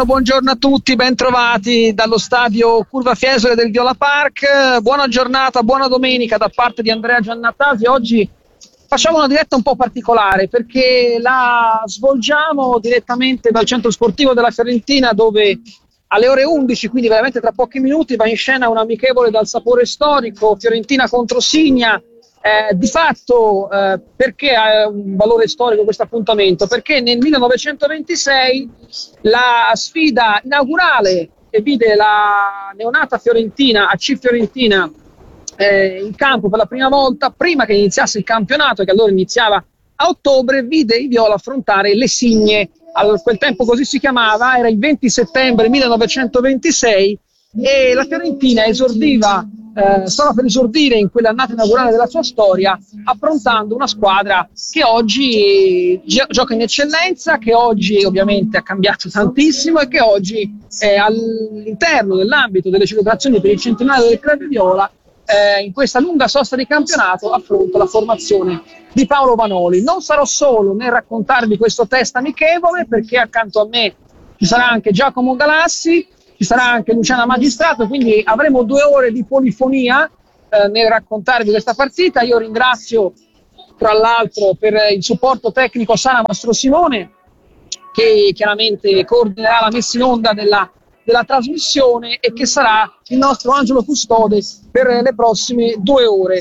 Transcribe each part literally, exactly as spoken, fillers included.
Buongiorno a tutti, ben trovati dallo stadio Curva Fiesole del Viola Park. Buona giornata, buona domenica da parte di Andrea Giannatasi. Oggi facciamo una diretta un po' particolare perché la svolgiamo direttamente dal centro sportivo della Fiorentina, dove alle ore undici, quindi veramente tra pochi minuti, va in scena un amichevole dal sapore storico, Fiorentina contro Signa. Eh, di fatto, eh, perché ha un valore storico questo appuntamento? Perché nel millenovecentoventisei la sfida inaugurale che vide la neonata Fiorentina, A C Fiorentina, eh, in campo per la prima volta, prima che iniziasse il campionato, che allora iniziava a ottobre, vide i viola affrontare le Signe. A quel tempo così si chiamava, era il venti settembre millenovecentoventisei e la Fiorentina esordiva, eh, stava per esordire in quell'annata inaugurale della sua storia, affrontando una squadra che oggi gi- gioca in eccellenza, che oggi ovviamente ha cambiato tantissimo e che oggi è all'interno dell'ambito delle celebrazioni per il centenario del Club Viola. Eh, in questa lunga sosta di campionato affronto la formazione di Paolo Vanoli. Non sarò solo nel raccontarvi questo test amichevole, perché accanto a me ci sarà anche Giacomo Galassi, ci sarà anche Luciana Magistrato, quindi avremo due ore di polifonia eh, nel raccontarvi questa partita. Io ringrazio tra l'altro per il supporto tecnico Sara Mastro Simone, che chiaramente coordinerà la messa in onda della della trasmissione e che sarà il nostro angelo custode per le prossime due ore.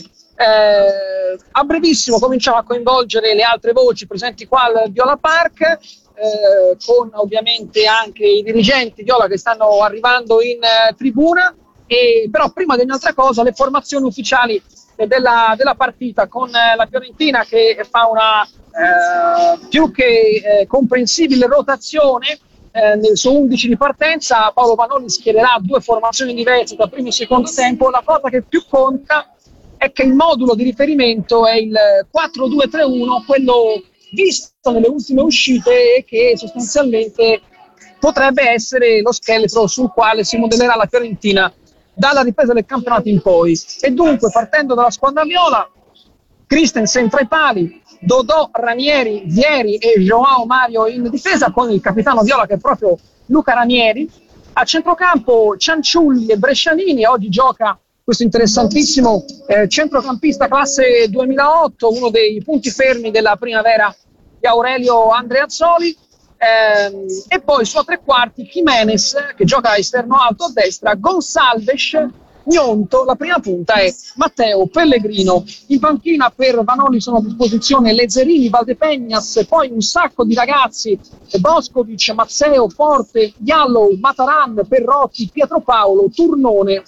Eh, a brevissimo cominciamo a coinvolgere le altre voci presenti qua al Viola Park, eh, con ovviamente anche i dirigenti Viola che stanno arrivando in eh, tribuna, e però prima di ogni altra cosa le formazioni ufficiali eh, della, della partita, con eh, la Fiorentina che fa una eh, più che eh, comprensibile rotazione. Eh, nel suo undici di partenza Paolo Vanoli schiererà due formazioni diverse tra primo e secondo tempo. La cosa che più conta è che il modulo di riferimento è il quattro due tre uno, quello visto nelle ultime uscite e che sostanzialmente potrebbe essere lo scheletro sul quale si modellerà la Fiorentina dalla ripresa del campionato in poi. E dunque, partendo dalla squadra viola, Christensen tra i pali, Dodò, Ranieri, Vieri e João Mario in difesa, con il capitano viola che è proprio Luca Ranieri. A centrocampo Cianciulli e Brescianini. Oggi gioca questo interessantissimo eh, centrocampista classe duemilaotto, uno dei punti fermi della primavera di Aurelio Andreazzoli. Ehm, e poi su a tre quarti Jimenez, che gioca a esterno alto a destra, Gonçalves, Gnonto. La prima punta è Matteo Pellegrino. In panchina per Vanoli sono a disposizione Lezzerini, Valdepegnas e poi un sacco di ragazzi: Boskovic, Mazzeo, Forte, Yallow, Mataran, Perrotti, Pietropaolo, Turnone,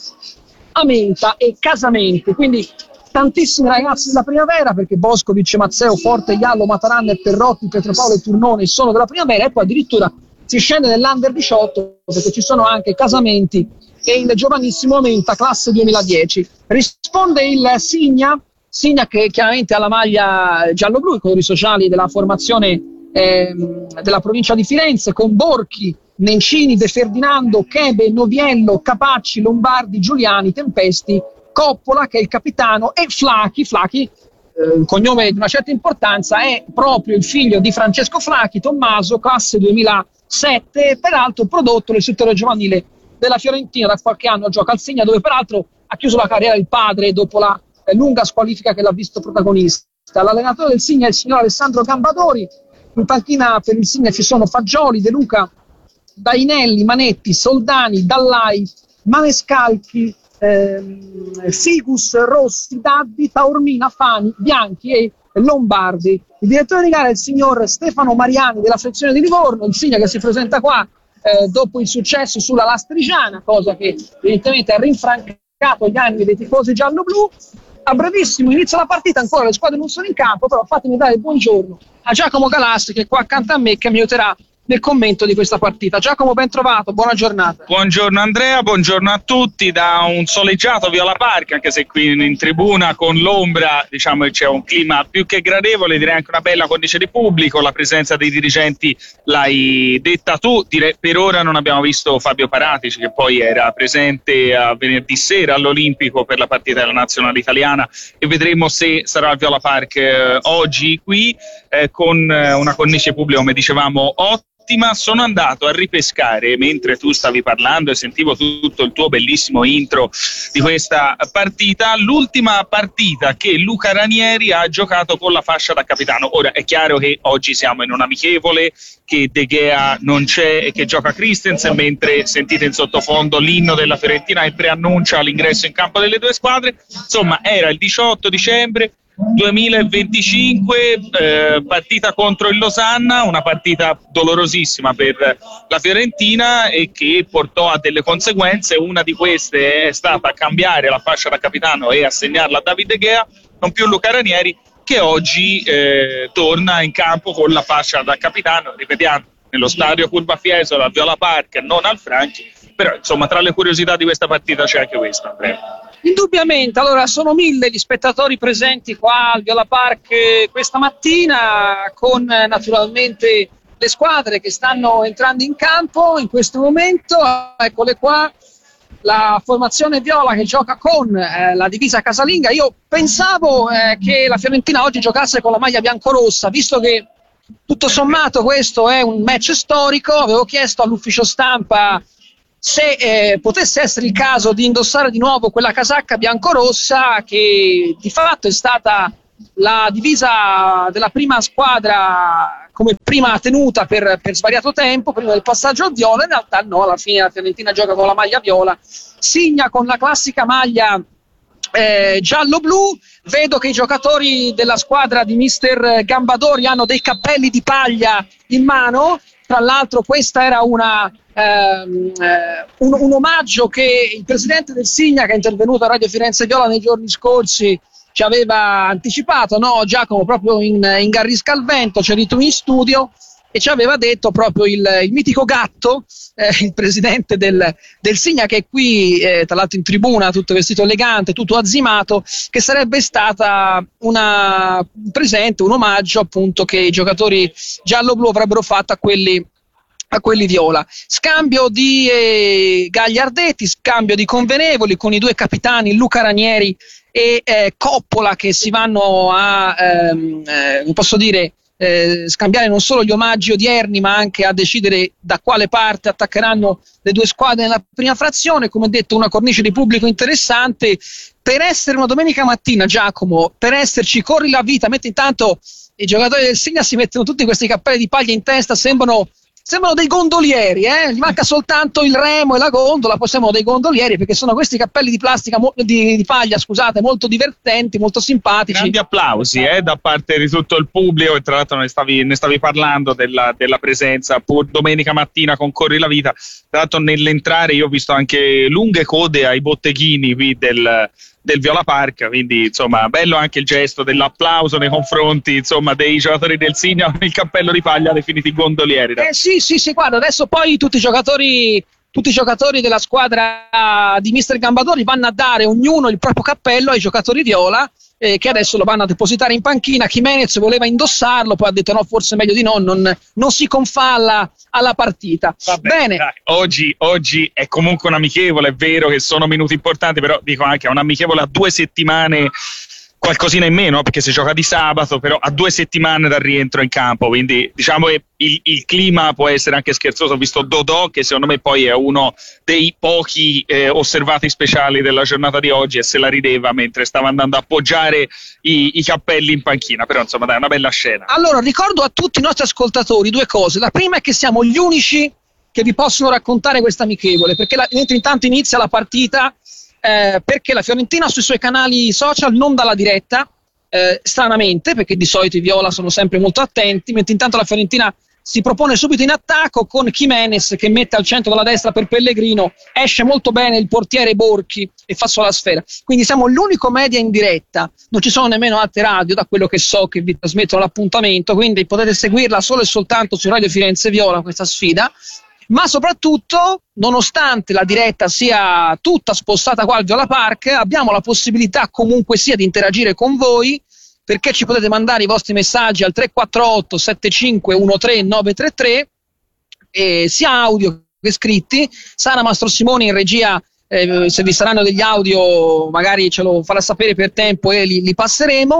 Amenta e Casamenti. Quindi tantissimi ragazzi della primavera, perché Boskovic, Mazzeo, Forte, Yallow, Mataran, Perrotti, Pietropaolo e Turnone sono della primavera, e poi addirittura si scende nell'Under diciotto perché ci sono anche Casamenti e il giovanissimo Amenta, classe duemiladieci. Risponde il Signa, Signa che chiaramente ha la maglia giallo-blu, i colori sociali della formazione eh, della provincia di Firenze, con Borchi, Nencini, De Ferdinando, Chebe, Noviello, Capacci, Lombardi, Giuliani, Tempesti, Coppola che è il capitano, e Flachi, Flachi eh, un cognome di una certa importanza, è proprio il figlio di Francesco Flachi, Tommaso, classe duemilasette, peraltro prodotto nel settore giovanile della Fiorentina. Da qualche anno gioca al Signa, dove peraltro ha chiuso la carriera il padre dopo la eh, lunga squalifica che l'ha visto protagonista. L'allenatore del Signa è il signor Alessandro Gambadori. In panchina per il Signa ci sono Fagioli, De Luca, Dainelli, Manetti, Soldani, Dallai, Manescalchi, ehm, Figus, Rossi, Daddi, Taormina, Fani, Bianchi e Lombardi. Il direttore di gara è il signor Stefano Mariani della sezione di Livorno. Il Signa che si presenta qua Eh, dopo il successo sulla Lastrigiana, cosa che evidentemente ha rinfrancato gli animi dei tifosi giallo-blu. A brevissimo inizia la partita, ancora le squadre non sono in campo, però fatemi dare il buongiorno a Giacomo Galassi, che è qua accanto a me, che mi aiuterà nel commento di questa partita. Giacomo, ben trovato, buona giornata. Buongiorno Andrea, buongiorno a tutti da un soleggiato Viola Park, anche se qui in tribuna con l'ombra diciamo che c'è un clima più che gradevole, direi anche una bella cornice di pubblico. La presenza dei dirigenti l'hai detta tu, dire, per ora non abbiamo visto Fabio Paratici, che poi era presente a venerdì sera all'Olimpico per la partita della nazionale italiana, e vedremo se sarà al Viola Park eh, oggi qui eh, con eh, una cornice pubblica come dicevamo ottima. l'ultima sono andato a ripescare, mentre tu stavi parlando e sentivo tutto il tuo bellissimo intro di questa partita, l'ultima partita che Luca Ranieri ha giocato con la fascia da capitano. Ora è chiaro che oggi siamo in un amichevole, che De Gea non c'è e che gioca Christensen, mentre sentite in sottofondo l'inno della Fiorentina e preannuncia l'ingresso in campo delle due squadre. Insomma, era il diciotto dicembre duemilaventicinque, eh, partita contro il Losanna, una partita dolorosissima per la Fiorentina e che portò a delle conseguenze. Una di queste è stata cambiare la fascia da capitano e assegnarla a David De Gea, non più Luca Ranieri, che oggi eh, torna in campo con la fascia da capitano, ripetiamo, nello stadio Curva Fiesole, al Viola Park, non al Franchi. Però insomma, tra le curiosità di questa partita c'è anche questo, Andrea. Indubbiamente, allora sono mille gli spettatori presenti qua al Viola Park questa mattina, con eh, naturalmente le squadre che stanno entrando in campo in questo momento. Eccole qua, la formazione viola che gioca con eh, la divisa casalinga. Io pensavo eh, che la Fiorentina oggi giocasse con la maglia biancorossa, visto che tutto sommato questo è un match storico. Avevo chiesto all'ufficio stampa se eh, potesse essere il caso di indossare di nuovo quella casacca biancorossa, che di fatto è stata la divisa della prima squadra come prima tenuta per, per svariato tempo, prima del passaggio al viola. In realtà no, alla fine la Fiorentina gioca con la maglia viola, Signa con la classica maglia eh, giallo-blu. Vedo che i giocatori della squadra di mister Gambadori hanno dei cappelli di paglia in mano. Tra l'altro questa era una ehm, eh, un, un omaggio che il presidente del Signa, che è intervenuto a Radio Firenze Viola nei giorni scorsi, ci aveva anticipato, no Giacomo, proprio in, in Garrisca al Vento, c'è venuto in studio e ci aveva detto proprio il, il mitico Gatto, eh, il presidente del, del Signa, che è qui eh, tra l'altro in tribuna, tutto vestito elegante, tutto azzimato, che sarebbe stata una un presente, un omaggio appunto che i giocatori giallo-blu avrebbero fatto a quelli a quelli viola. Scambio di eh, gagliardetti, scambio di convenevoli con i due capitani Luca Ranieri e eh, Coppola, che si vanno a ehm, eh, posso dire eh, scambiare non solo gli omaggi odierni, ma anche a decidere da quale parte attaccheranno le due squadre nella prima frazione. Come detto, una cornice di pubblico interessante per essere una domenica mattina, Giacomo, per esserci corri la vita, mentre intanto i giocatori del Signa si mettono tutti questi cappelli di paglia in testa, sembrano Sembrano dei gondolieri, eh? Gli manca soltanto il remo e la gondola, poi sembrano dei gondolieri, perché sono questi cappelli di plastica, mo- di, di paglia, scusate, molto divertenti, molto simpatici. Grandi applausi eh, da parte di tutto il pubblico, e tra l'altro ne stavi, ne stavi parlando della, della presenza pur domenica mattina con Corri la Vita. Tra l'altro nell'entrare io ho visto anche lunghe code ai botteghini qui del del Viola Park, quindi insomma bello anche il gesto dell'applauso nei confronti insomma dei giocatori del Signa con il cappello di paglia definiti gondolieri. Eh sì sì sì, guarda, adesso poi tutti i giocatori tutti i giocatori della squadra di mister Gambadori vanno a dare ognuno il proprio cappello ai giocatori viola, eh, che adesso lo vanno a depositare in panchina. Jimenez voleva indossarlo, poi ha detto no, forse meglio di no, non, non si confalla alla partita. Vabbè, bene, dai, oggi, oggi è comunque un amichevole, è vero che sono minuti importanti, però dico anche è un amichevole a due settimane, qualcosina in meno, perché si gioca di sabato, però a due settimane dal rientro in campo, quindi diciamo che il, il clima può essere anche scherzoso. Ho visto Dodò, che secondo me poi è uno dei pochi eh, osservati speciali della giornata di oggi, e se la rideva mentre stava andando a appoggiare i, i cappelli in panchina, però insomma dai, è una bella scena. Allora ricordo a tutti i nostri ascoltatori due cose. La prima è che siamo gli unici che vi possono raccontare questa amichevole, perché la, mentre intanto inizia la partita, Eh, perché la Fiorentina sui suoi canali social non dà la diretta, eh, stranamente, perché di solito i viola sono sempre molto attenti, mentre intanto la Fiorentina si propone subito in attacco con Jimenez che mette al centro della destra per Pellegrino, esce molto bene il portiere Borchi e fa solo la sfera. Quindi siamo l'unico media in diretta, non ci sono nemmeno altre radio, da quello che so, che vi trasmettono l'appuntamento, quindi potete seguirla solo e soltanto su Radio Firenze Viola questa sfida. Ma soprattutto, nonostante la diretta sia tutta spostata qua al Viola Park, abbiamo la possibilità comunque sia di interagire con voi, perché ci potete mandare i vostri messaggi al tre quattro otto sette cinque uno tre nove tre tre, eh, sia audio che scritti. Sara Mastro Simoni in regia, eh, se vi saranno degli audio magari ce lo farà sapere per tempo e li, li passeremo.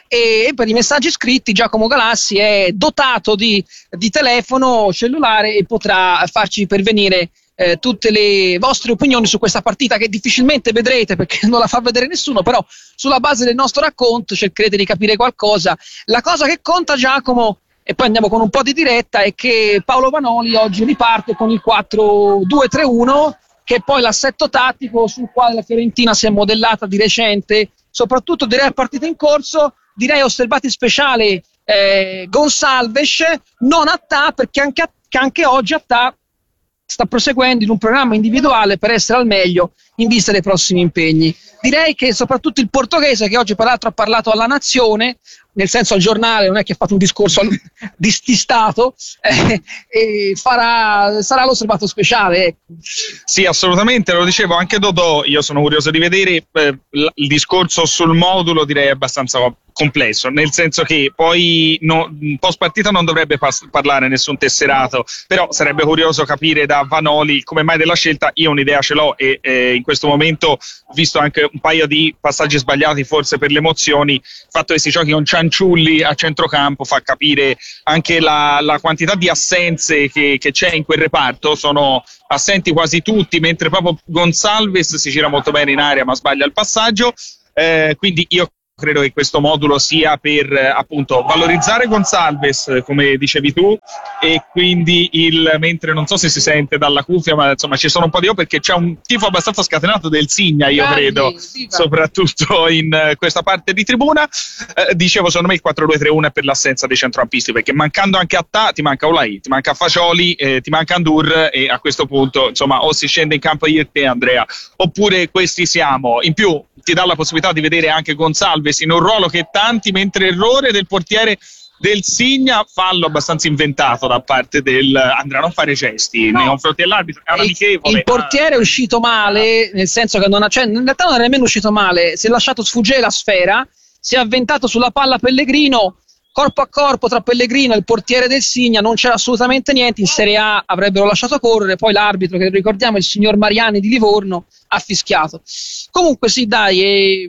E per i messaggi scritti Giacomo Galassi è dotato di, di telefono cellulare e potrà farci pervenire eh, tutte le vostre opinioni su questa partita, che difficilmente vedrete perché non la fa vedere nessuno, però sulla base del nostro racconto cercherete di capire qualcosa. La cosa che conta, Giacomo, e poi andiamo con un po' di diretta, è che Paolo Vanoli oggi riparte con il quattro due tre uno, che è poi l'assetto tattico sul quale la Fiorentina si è modellata di recente, soprattutto direi a partita in corso. Direi osservati speciali eh, Gonçalves, non Attà, perché anche, a, che anche oggi Attà sta proseguendo in un programma individuale per essere al meglio in vista dei prossimi impegni. Direi che soprattutto il portoghese, che oggi peraltro ha parlato alla Nazione, nel senso al giornale, non è che ha fatto un discorso al, di, di Stato, eh, e farà, sarà l'osservato speciale. Ecco. Sì, assolutamente, lo dicevo anche Dodò, io sono curioso di vedere eh, il discorso sul modulo, direi abbastanza complesso, nel senso che poi no, post partita non dovrebbe pas- parlare nessun tesserato, però sarebbe curioso capire da Vanoli come mai della scelta. Io un'idea ce l'ho e eh, in questo momento ho visto anche un paio di passaggi sbagliati, forse per le emozioni. Il fatto che si giochi con Cianciulli a centrocampo fa capire anche la, la quantità di assenze che, che c'è in quel reparto. Sono assenti quasi tutti, mentre proprio Gonçalves si gira molto bene in area ma sbaglia il passaggio, eh, quindi io credo che questo modulo sia per eh, appunto valorizzare Gonçalves, come dicevi tu, e quindi il mentre non so se si sente dalla cuffia, ma insomma ci sono un po' di io perché c'è un tifo abbastanza scatenato del Signa, io Grandi, credo, viva. soprattutto in uh, questa parte di tribuna. Eh, dicevo, secondo me il quattro due tre uno è per l'assenza dei centrocampisti, perché mancando anche Attà ti manca Olai, ti manca Fagioli, eh, ti manca Ndur, e a questo punto insomma o si scende in campo io e te, Andrea, oppure questi siamo. In più ti dà la possibilità di vedere anche Gonçalves in un ruolo che tanti, mentre errore del portiere del Signa, fallo abbastanza inventato da parte del Andrea, non fare gesti no. nei confronti dell'arbitro, è un amichevole. Il portiere è uscito male, nel senso che non ha, cioè, in realtà non è nemmeno uscito male, si è lasciato sfuggire la sfera, si è avventato sulla palla Pellegrino, corpo a corpo tra Pellegrino e il portiere del Signa, non c'era assolutamente niente. In Serie A avrebbero lasciato correre, poi l'arbitro, che ricordiamo è il signor Mariani di Livorno, ha fischiato. Comunque sì, dai, eh,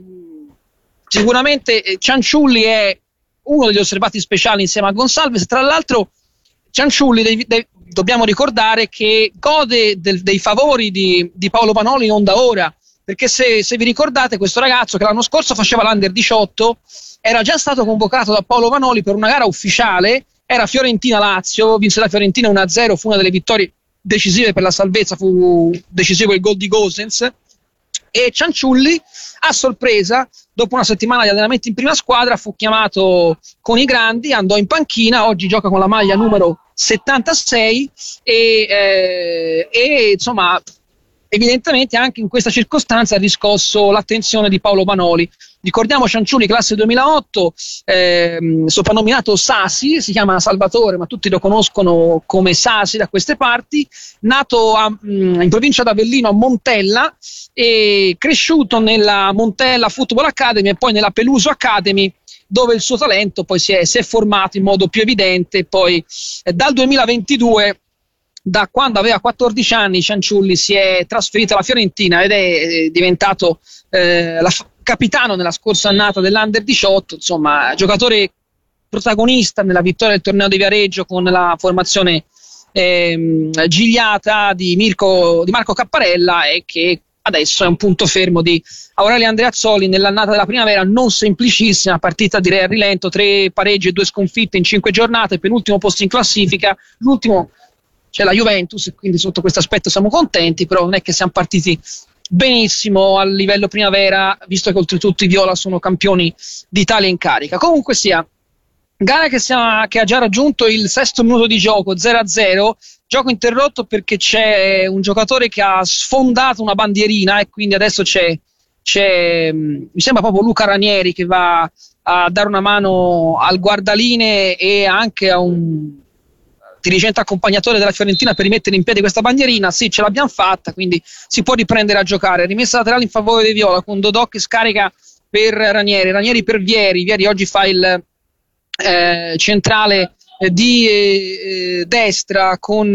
sicuramente eh, Cianciulli è uno degli osservati speciali insieme a Gonçalves. Tra l'altro Cianciulli dei, dei, dobbiamo ricordare che gode del, dei favori di, di Paolo Vanoli non da ora, perché se, se vi ricordate, questo ragazzo che l'anno scorso faceva l'Under diciotto era già stato convocato da Paolo Vanoli per una gara ufficiale, era Fiorentina-Lazio, vinse la Fiorentina uno a zero, fu una delle vittorie decisive per la salvezza, fu decisivo il gol di Gosens, e Cianciulli a sorpresa, dopo una settimana di allenamenti in prima squadra, fu chiamato con i grandi, andò in panchina, oggi gioca con la maglia numero settantasei e, eh, e insomma evidentemente anche in questa circostanza ha riscosso l'attenzione di Paolo Vanoli. Ricordiamo Cianciulli, classe duemilaotto, ehm, soprannominato Sasi, si chiama Salvatore ma tutti lo conoscono come Sasi da queste parti, nato a, mh, in provincia d'Avellino a Montella e cresciuto nella Montella Football Academy e poi nella Peluso Academy, dove il suo talento poi si è, si è formato in modo più evidente. Poi eh, dal duemilaventidue, da quando aveva quattordici anni, Cianciulli si è trasferito alla Fiorentina ed è diventato eh, la f- capitano nella scorsa annata dell'Under diciotto, insomma giocatore protagonista nella vittoria del torneo di Viareggio con la formazione ehm, gigliata di, Mirko, di Marco Capparella, e che adesso è un punto fermo di Aurelio Andreazzoli nell'annata della primavera non semplicissima, partita direi a rilento, tre pareggi e due sconfitte in cinque giornate, penultimo posto in classifica, l'ultimo c'è la Juventus, quindi sotto questo aspetto siamo contenti, però non è che siamo partiti benissimo a livello primavera, visto che oltretutto i Viola sono campioni d'Italia in carica. Comunque sia, gara che, sia, che ha già raggiunto il sesto minuto di gioco, zero a zero, gioco interrotto perché c'è un giocatore che ha sfondato una bandierina e quindi adesso c'è, c'è mi sembra proprio Luca Ranieri che va a dare una mano al guardaline e anche a un dirigente accompagnatore della Fiorentina per rimettere in piedi questa bandierina. Sì, ce l'abbiamo fatta, quindi si può riprendere a giocare. Rimessa laterale in favore dei Viola con Dodò che scarica per Ranieri, Ranieri per Vieri, Vieri oggi fa il eh, centrale eh, di eh, destra con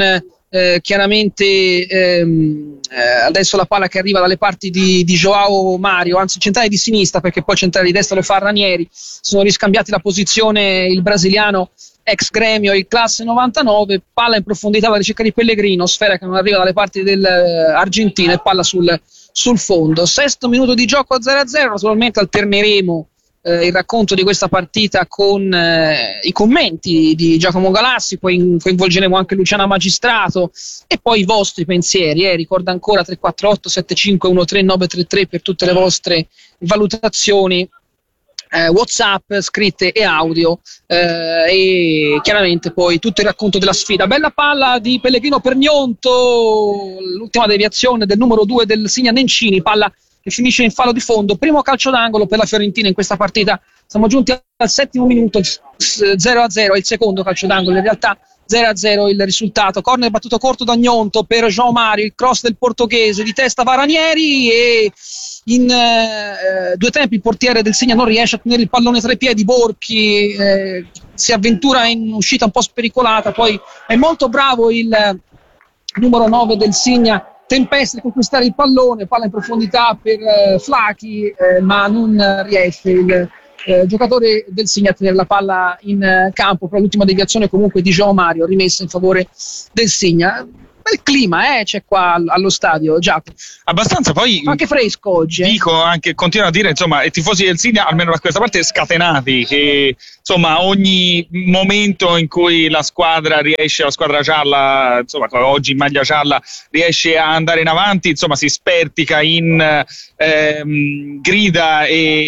Eh, chiaramente ehm, eh, adesso la palla che arriva dalle parti di, di Joao Mario, anzi centrale di sinistra, perché poi centrale di destra lo fa Ranieri. Sono riscambiati la posizione il brasiliano ex Gremio e il classe novantanove, palla in profondità alla ricerca di Pellegrino, sfera che non arriva dalle parti dell'Argentina e palla sul, sul fondo. Sesto minuto di gioco a zero a zero, naturalmente alterneremo Eh, il racconto di questa partita con eh, i commenti di Giacomo Galassi, poi coinvolgeremo anche Luciana Magistrato e poi i vostri pensieri. Eh. Ricorda ancora tre quattro otto sette cinque uno tre nove tre tre per tutte le vostre valutazioni, eh, WhatsApp, scritte e audio, eh, e chiaramente poi tutto il racconto della sfida. Bella palla di Pellegrino per Gnonto, l'ultima deviazione del numero due del Signa Nencini, palla che finisce in fallo di fondo, primo calcio d'angolo per la Fiorentina in questa partita. Siamo giunti al settimo minuto, zero a zero, è il secondo calcio d'angolo, in realtà zero a zero il risultato. Corner battuto corto da Gnonto per João Mario, il cross del portoghese, di testa va Ranieri e in eh, due tempi il portiere del Signa non riesce a tenere il pallone tra i piedi. Borchi eh, si avventura in uscita un po' spericolata, poi è molto bravo il eh, numero nove del Signa, tempesta a conquistare il pallone, palla in profondità per eh, Flachi, eh, ma non eh, riesce il eh, giocatore del Signa a tenere la palla in eh, campo, però l'ultima deviazione comunque di João Mario rimessa in favore del Signa. Bel clima eh, c'è qua allo stadio, Giacomo. Abbastanza, poi anche fresco oggi. Eh. Dico anche, continuo a dire, insomma, i tifosi del Signa, almeno da questa parte, scatenati, che insomma ogni momento in cui la squadra riesce, la squadra gialla, insomma oggi in maglia gialla, riesce a andare in avanti, insomma si spertica in ehm, grida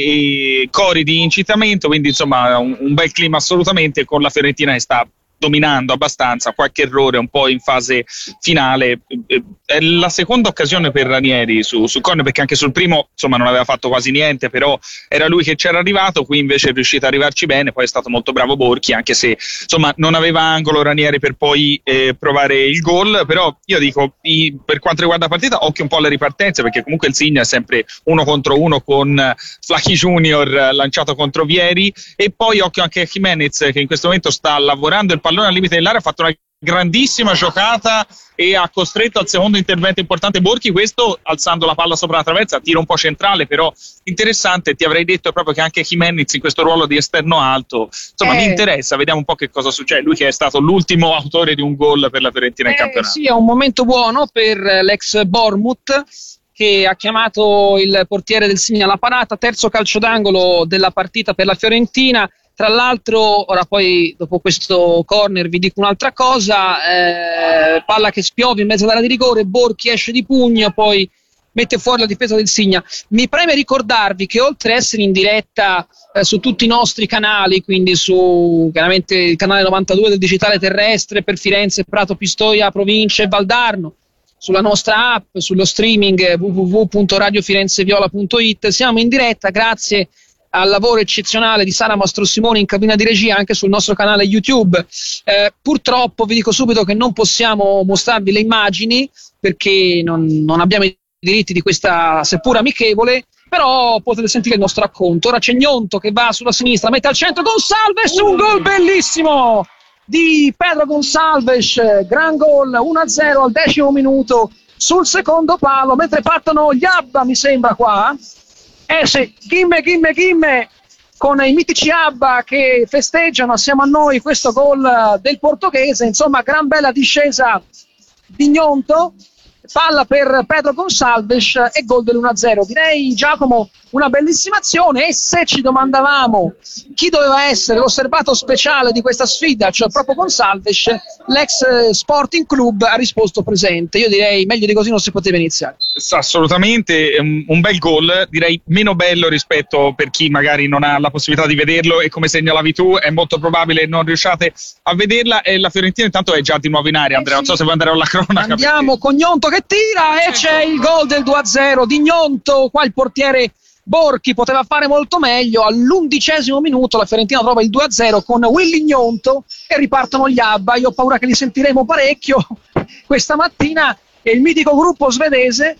e, e cori di incitamento, quindi insomma un, un bel clima assolutamente, con la Fiorentina che sta dominando abbastanza, qualche errore un po' in fase finale. È la seconda occasione per Ranieri su, su corner, perché anche sul primo insomma non aveva fatto quasi niente, però era lui che c'era arrivato, qui invece è riuscito ad arrivarci bene. Poi è stato molto bravo Borchi, anche se insomma non aveva angolo Ranieri per poi eh, provare il gol. Però io dico, i, per quanto riguarda la partita, occhio un po' alle ripartenze, perché comunque il Signa è sempre uno contro uno con Flachi Junior lanciato contro Vieri, e poi occhio anche a Jimenez, che in questo momento sta lavorando il pallone al limite dell'area, ha fatto una grandissima giocata e ha costretto al secondo intervento importante Borchi, questo alzando la palla sopra la traversa, tiro un po' centrale però interessante. Ti avrei detto proprio che anche Jimenez in questo ruolo di esterno alto, insomma eh. mi interessa, vediamo un po' che cosa succede, lui che è stato l'ultimo autore di un gol per la Fiorentina eh, in campionato. Sì, è un momento buono per l'ex Bournemouth, che ha chiamato il portiere del Signa alla parata, terzo calcio d'angolo della partita per la Fiorentina. Tra l'altro, ora poi dopo questo corner vi dico un'altra cosa, eh, palla che spiove in mezzo all'area di rigore, Borchi esce di pugno, poi mette fuori la difesa del Signa. Mi preme ricordarvi che oltre a essere in diretta eh, su tutti i nostri canali, quindi su chiaramente il canale novantadue del digitale terrestre per Firenze, Prato, Pistoia, Province e Valdarno, sulla nostra app, sullo streaming w w w punto radio firenzeviola punto it, siamo in diretta grazie al lavoro eccezionale di Sara Mastrosimoni in cabina di regia, anche sul nostro canale YouTube. Eh, purtroppo vi dico subito che non possiamo mostrarvi le immagini perché non, non abbiamo i diritti di questa seppur amichevole, però potete sentire il nostro racconto. Ora c'è Gnonto che va sulla sinistra, mette al centro Gonçalves, un gol bellissimo di Pedro Gonçalves, gran gol, uno a zero al decimo minuto sul secondo palo, mentre partono gli Abba, mi sembra qua. Eh sì, Gimme, Gimme, Gimme, con i mitici Abba che festeggiano assieme a noi questo gol del portoghese. Insomma, gran bella discesa di Gnonto, palla per Pedro Gonçalves e gol dell'uno a zero. Direi, Giacomo, una bellissima azione. E se ci domandavamo chi doveva essere l'osservato speciale di questa sfida, cioè proprio Gonçalves, l'ex Sporting Club ha risposto presente. Io direi meglio di così non si poteva iniziare. Assolutamente, un bel gol, direi meno bello rispetto per chi magari non ha la possibilità di vederlo, e come segnalavi tu è molto probabile non riusciate a vederla. E la Fiorentina intanto è già di nuovo in area, Andrea, non so se vuoi andare alla cronaca. Andiamo perché... con Gnonto che tira e c'è il gol del due a zero di Gnonto. Qua il portiere Borchi poteva fare molto meglio. All'undicesimo minuto la Fiorentina trova il due a zero con Willy Gnonto e ripartono gli Abba. Io ho paura che li sentiremo parecchio questa mattina. È il mitico gruppo svedese,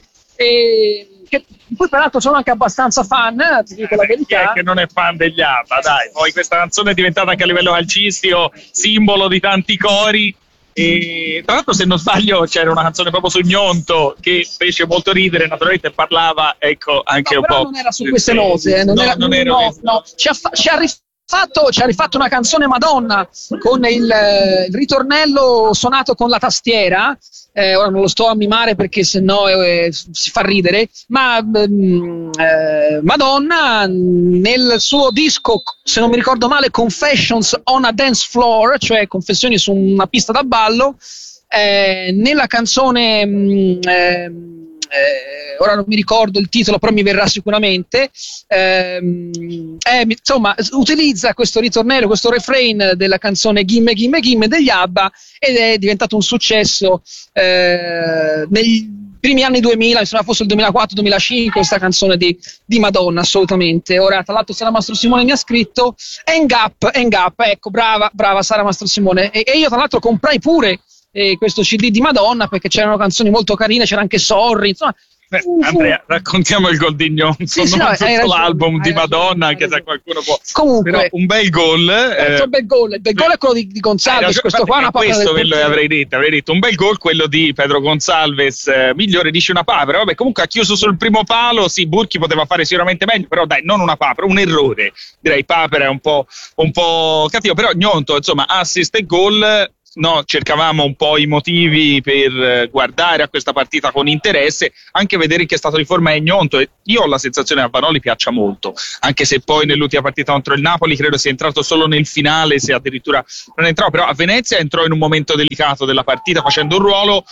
e che poi peraltro sono anche abbastanza fan, ti dico la verità. Chi è che non è fan degli Abba, dai. Poi questa canzone è diventata anche a livello calcistico simbolo di tanti cori. E tra l'altro, se non sbaglio, c'era una canzone proprio su Gnonto che fece molto ridere, naturalmente parlava, ecco, anche no, un però po'. non era su queste note, eh, non no, era, non era no, no. Ci ha, fa- ci ha rifatto, ci ha rifatto una canzone Madonna con il, eh, il ritornello suonato con la tastiera. Eh, ora non lo sto a mimare perché sennò eh, si fa ridere, ma ehm, eh, Madonna nel suo disco, se non mi ricordo male, Confessions on a Dance Floor, cioè confessioni su una pista da ballo, eh, nella canzone mh, eh, eh, ora non mi ricordo il titolo, però mi verrà sicuramente, ehm, eh, insomma utilizza questo ritornello, questo refrain della canzone Gimme Gimme Gimme degli ABBA, ed è diventato un successo eh, negli primi anni duemila, mi sembra fosse il duemilaquattro duemilacinque, questa canzone di, di Madonna, assolutamente. Ora, tra l'altro, Sara Mastro Simone mi ha scritto Hang Up, Hang Up, ecco, brava, brava Sara Mastro Simone, e, e io tra l'altro comprai pure eh, questo C D di Madonna perché c'erano canzoni molto carine, c'era anche Sorry, insomma. Beh, Andrea, raccontiamo il gol di Gnonto, sì, sì, non no, tutto ragione, l'album di ragione, Madonna, anche se qualcuno può. Comunque, però un bel gol. Eh, bel gol. Il bel gol è quello di, di Gonzalez, questo qua è una papera questo del ve lo avrei detto, avrei detto un bel gol quello di Pedro Gonzalez, eh, migliore dice una papera. Vabbè, comunque ha chiuso sul primo palo, sì, Burchi poteva fare sicuramente meglio, però dai, non una papera, un errore. Direi papera è un po', un po' cattivo, però Gnonto, insomma, assist e gol. No, cercavamo un po' i motivi per guardare a questa partita con interesse, anche vedere che è stato di forma Gnonto, e io ho la sensazione che a Vanoli piaccia molto, anche se poi nell'ultima partita contro il Napoli credo sia entrato solo nel finale, se addirittura non entrò, però a Venezia entrò in un momento delicato della partita facendo un ruolo,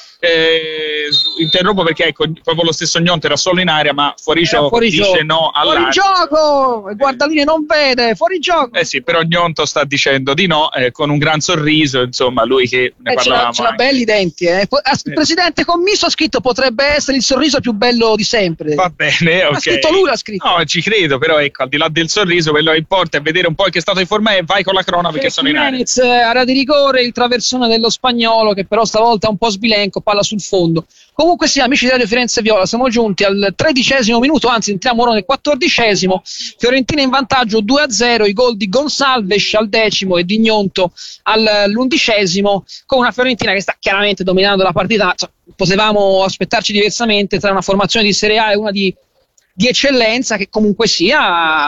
eh, interrompo perché ecco, proprio lo stesso Gnonto era solo in area, ma fuori gioco, fuori dice gioco. No all'area. Fuori gioco, Guardalini non vede, fuori gioco. Eh sì, però Gnonto sta dicendo di no, eh, con un gran sorriso, insomma, lui che ne eh, parlavamo. Ce l'ha belli denti, eh. Il presidente commisso ha scritto potrebbe essere il sorriso più bello di sempre. Va bene, ok. Ha scritto lui, l'ha scritto. No, ci credo, però ecco, al di là del sorriso, quello che importa è vedere un po' che è stato in forma e vai con la crona perché sono in area. Area di rigore, il traversone dello Spagnolo che però stavolta è un po' sbilenco, palla sul fondo. Comunque sì, amici di Radio Firenze Viola, siamo giunti al tredicesimo minuto, anzi entriamo ora nel quattordicesimo. Fiorentina in vantaggio due a zero, i gol di Gonsalves al decimo e di Gnonto all'undicesimo, con una Fiorentina che sta chiaramente dominando la partita. Cioè, potevamo aspettarci diversamente tra una formazione di Serie A e una di, di eccellenza che comunque sia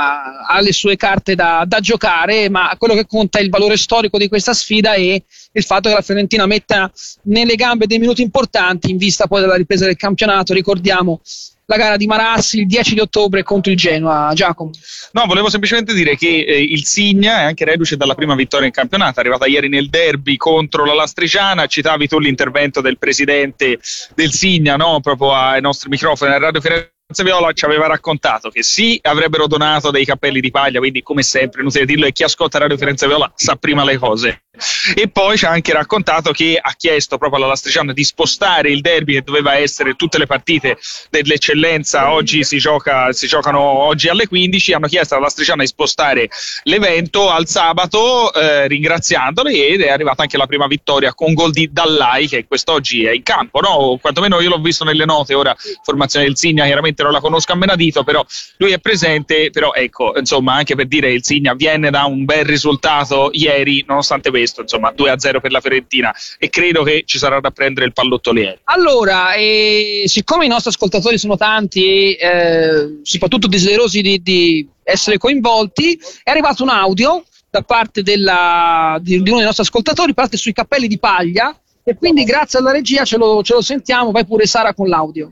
ha le sue carte da, da giocare, ma quello che conta è il valore storico di questa sfida e il fatto che la Fiorentina metta nelle gambe dei minuti importanti in vista poi della ripresa del campionato. Ricordiamo la gara di Marassi il dieci di ottobre contro il Genoa. Giacomo. No, volevo semplicemente dire che eh, il Signa è anche reduce dalla prima vittoria in campionato, è arrivata ieri nel derby contro la Lastriciana. Citavi tu l'intervento del presidente del Signa, no? Proprio ai nostri microfoni a Radio Firenze Viola, ci aveva raccontato che sì, avrebbero donato dei cappelli di paglia, quindi come sempre inutile dirlo, e chi ascolta Radio Firenze Viola sa prima le cose. E poi ci ha anche raccontato che ha chiesto proprio alla Lastriciana di spostare il derby che doveva essere tutte le partite dell'eccellenza, oggi si gioca si giocano oggi alle quindici, hanno chiesto alla Lastriciana di spostare l'evento al sabato, eh, ringraziandoli, ed è arrivata anche la prima vittoria con gol di Dallai che quest'oggi è in campo, no? Quantomeno io l'ho visto nelle note, ora formazione del Signa chiaramente non la conosco a menadito, però lui è presente. Però ecco, insomma, anche per dire, il Signa viene da un bel risultato ieri, nonostante questo, insomma, due a zero per la Fiorentina, e credo che ci sarà da prendere il pallottoliere. Allora, eh, siccome i nostri ascoltatori sono tanti e eh, soprattutto desiderosi di, di essere coinvolti, è arrivato un audio da parte della, di, di uno dei nostri ascoltatori, parte sui cappelli di paglia, e quindi grazie alla regia ce lo, ce lo sentiamo. Vai pure Sara con l'audio.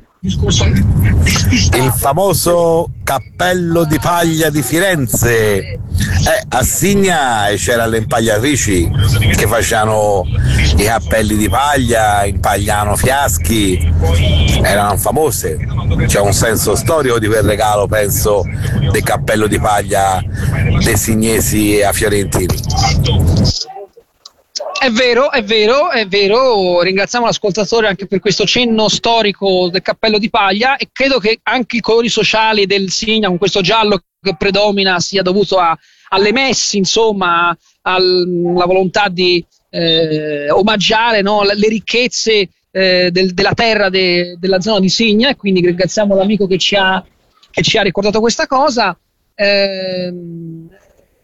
Il famoso cappello di paglia di Firenze, eh, a Signa c'erano le impagliatrici che facevano i cappelli di paglia, impagliano fiaschi, erano famose. C'è un senso storico di quel regalo, penso, del cappello di paglia dei signesi a fiorentini. È vero, è vero, è vero. Ringraziamo l'ascoltatore anche per questo cenno storico del cappello di paglia, e credo che anche i colori sociali del Signa con questo giallo che predomina sia dovuto a, alle messi, insomma, alla volontà di eh, omaggiare, no, le ricchezze eh, del, della terra de, della zona di Signa, e quindi ringraziamo l'amico che ci ha, che ci ha ricordato questa cosa. Eh,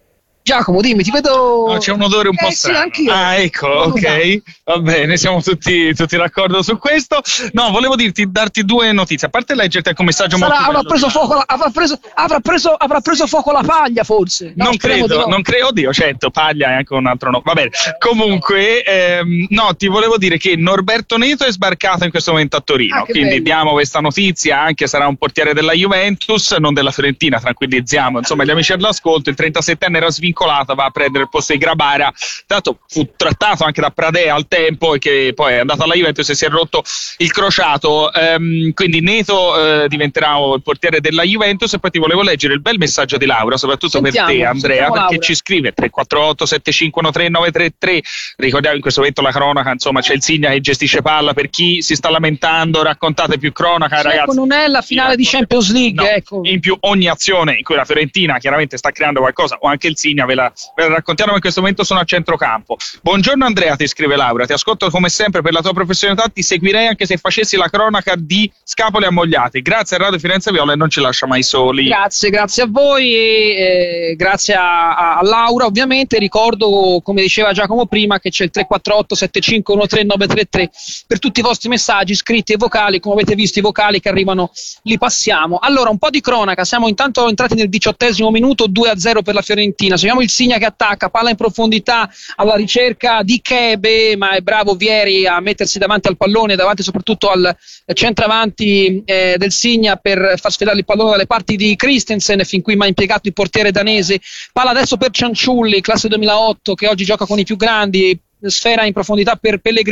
Giacomo, dimmi, ti vedo... No, c'è un odore un po' eh, strano. Sì, anch'io. Ah, ecco, ok, va bene, siamo tutti, tutti d'accordo su questo. No, volevo dirti, darti due notizie. A parte leggerti il messaggio Sarà, molto avrà, bello preso di fuoco la, avrà, preso, avrà, preso, avrà preso fuoco la paglia, forse. No, non credo, no. non credo, oddio, certo, paglia è anche un altro no. Va bene. Comunque, ehm, no, ti volevo dire che Norberto Neto è sbarcato in questo momento a Torino, ah, quindi bello. diamo questa notizia, anche sarà un portiere della Juventus, non della Fiorentina, tranquillizziamo. Insomma, gli amici all'ascolto, il trentasettenne era svincolato, va a prendere il posto di Grabara, tanto fu trattato anche da Pradea al tempo e che poi è andato alla Juventus e si è rotto il crociato, ehm, quindi Neto eh, diventerà il portiere della Juventus. E poi ti volevo leggere il bel messaggio di Laura, soprattutto sentiamo, per te Andrea, perché Laura. ci scrive tre quattro otto sette cinque uno tre nove tre tre. Ricordiamo in questo momento la cronaca, insomma c'è il Signa che gestisce palla, per chi si sta lamentando raccontate più cronaca, sì, ragazzi. Ecco, non è la finale di Champions League, no, ecco. In più ogni azione in cui la Fiorentina chiaramente sta creando qualcosa, o anche il Signa, ve la, ve la raccontiamo. In questo momento sono a centrocampo. Buongiorno Andrea, ti scrive Laura, ti ascolto come sempre per la tua professionalità, ti seguirei anche se facessi la cronaca di Scapoli Ammogliati. Grazie a Radio Firenze Viola e non ci lascia mai soli. Grazie, grazie a voi e eh, grazie a, a, a Laura. Ovviamente ricordo, come diceva Giacomo prima, che c'è il tre quattro otto sette cinque uno tre nove tre tre per tutti i vostri messaggi scritti e vocali. Come avete visto, i vocali che arrivano li passiamo. Allora, un po' di cronaca, siamo intanto entrati nel diciottesimo minuto, due a zero per la Fiorentina. Seguiamo il Signa che attacca, palla in profondità alla ricerca di Chebe, ma è bravo Vieri a mettersi davanti al pallone, davanti soprattutto al centravanti eh, del Signa per far sfilare il pallone dalle parti di Christensen, fin qui mai impiegato il portiere danese. Palla adesso per Cianciulli, classe duemilaotto, che oggi gioca con i più grandi, sfera in profondità per Pellegrini.